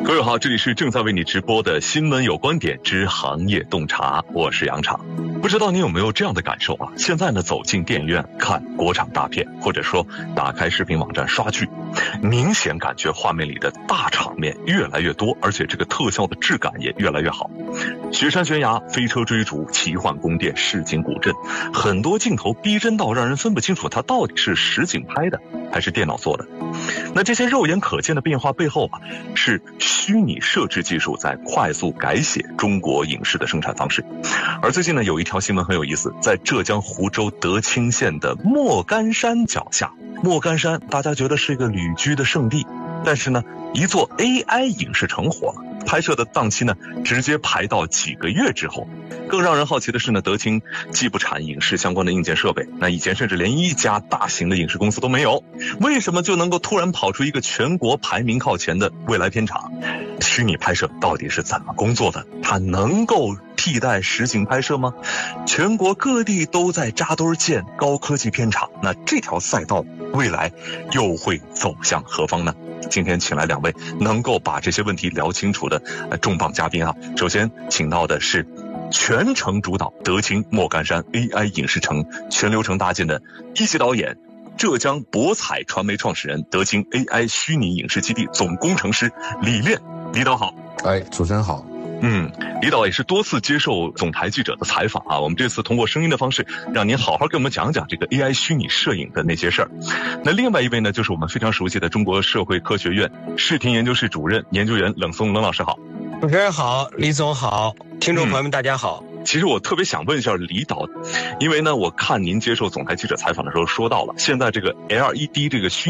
各位好，这里是正在为你直播的新闻有观点之行业洞察，我是杨敞。不知道你有没有这样的感受啊？现在呢，走进电影院看国产大片，或者说打开视频网站刷剧，明显感觉画面里的大场面越来越多，而且这个特效的质感也越来越好。雪山悬崖、飞车追逐、奇幻宫殿、市井古镇，很多镜头逼真到让人分不清楚它到底是实景拍的还是电脑做的。那这些肉眼可见的变化背后啊，是虚拟摄制技术在快速改写中国影视的生产方式。而最近呢，有一条新闻很有意思，在浙江湖州德清县的莫干山脚下，莫干山大家觉得是一个旅居的圣地，但是呢，一座 AI 影视城火了，拍摄的档期呢，直接排到几个月之后。更让人好奇的是呢，德清既不产影视相关的硬件设备，那以前甚至连一家大型的影视公司都没有，为什么就能够突然跑出一个全国排名靠前的未来片厂？虚拟拍摄到底是怎么工作的？它能够替代实景拍摄吗？全国各地都在扎堆建高科技片厂，那这条赛道未来又会走向何方呢？今天请来两位能够把这些问题聊清楚的重磅嘉宾啊。首先请到的是全程主导德清莫干山 AI 影视城全流程搭建的一级导演，浙江博彩传媒创始人，德清 AI 虚拟影视基地总工程师李炼。李导好。 主持人好。 李导也是多次接受总台记者的采访啊，我们这次通过声音的方式让您好好给我们讲讲这个 AI 虚拟摄影的那些事儿。那另外一位呢，就是我们非常熟悉的中国社会科学院视听研究室主任研究员冷松冷老师好。 主持人好，李总好，听众朋友们大家好。 其实我特别想问一下李导，因为呢，我看您接受总台记者采访的时候说到了，现在这个 LED 这个虚